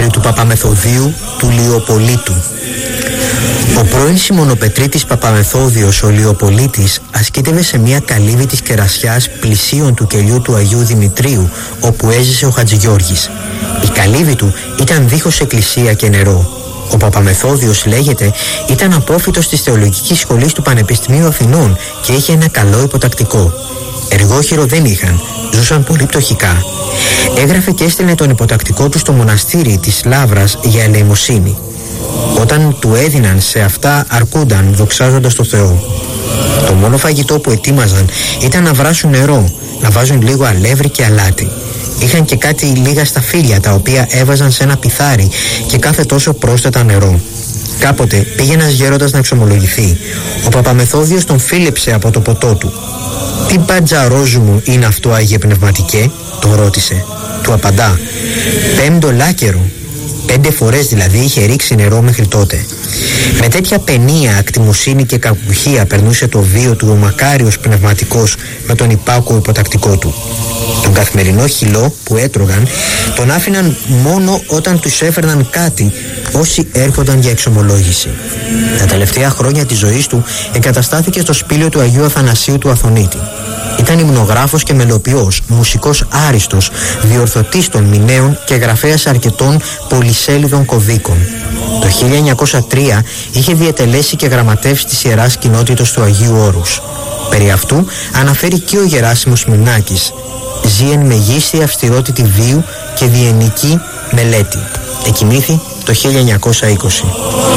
περί του Παπαμεθοδίου του Λιοπολίτου. Ο πρώην Σιμωνοπετρίτης Παπαμεθόδιος ο Λιοπολίτης ασκήτευε σε μια καλύβη της Κερασιάς πλησίον του κελιού του Αγίου Δημητρίου, όπου έζησε ο Χατζηγιώργης. Η καλύβη του ήταν δίχως εκκλησία και νερό. Ο Παπαμεθόδιος, λέγεται, ήταν απόφοιτος της Θεολογικής Σχολής του Πανεπιστημίου Αθηνών και είχε ένα καλό υποτακτικό. Εργόχειρο δεν είχαν, ζούσαν πολύ πτωχικά. Έγραφε και έστελνε τον υποτακτικό του στο μοναστήρι της Λαύρας για ελεημοσύνη. Όταν του έδιναν σε αυτά αρκούνταν, δοξάζοντας το Θεό. Το μόνο φαγητό που ετοίμαζαν ήταν να βράσουν νερό, να βάζουν λίγο αλεύρι και αλάτι. Είχαν και κάτι λίγα σταφύλια τα οποία έβαζαν σε ένα πιθάρι και κάθε τόσο πρόσθετα νερό. Κάποτε πήγε ένας γέροντας να εξομολογηθεί. Ο Παπαμεθόδιος τον φίλεψε από το ποτό του. «Τι μπατζαρόζου μου είναι αυτό, Άγιε Πνευματικέ?» τον ρώτησε. Του απαντά: «5 λάκερο». 5 φορές δηλαδή είχε ρίξει νερό μέχρι τότε. Με τέτοια παινία, ακτιμοσύνη και κακουχία περνούσε το βίο του ο μακάριος πνευματικός με τον υπάκουο υποτακτικό του. Τον καθημερινό χυλό που έτρωγαν τον άφηναν μόνο όταν τους έφερναν κάτι όσοι έρχονταν για εξομολόγηση. Τα τελευταία χρόνια της ζωής του εγκαταστάθηκε στο σπήλαιο του Αγίου Αθανασίου του Αθωνίτη. Ήταν υμνογράφος και μελοποιός, μουσικός άριστος, διορθωτής των μηναίων και γραφέας αρκετών πολυσέλιδων κωδίκων. Το 1903 είχε διετελέσει και γραμματεύσει της Ιεράς Κοινότητος του Αγίου Όρους. Περί αυτού αναφέρει και ο Γεράσιμος Μινάκης. Ζει εν μεγίστη αυστηρότητη βίου και διενική μελέτη. Εκοιμήθη το 1920.